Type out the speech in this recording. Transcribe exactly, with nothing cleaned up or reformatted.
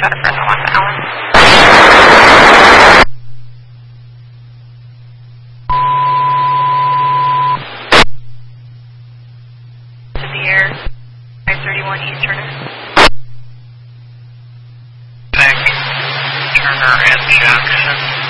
out of further one to Allen. To the air, five thirty-one East Turner. Thank Turner and Jackson.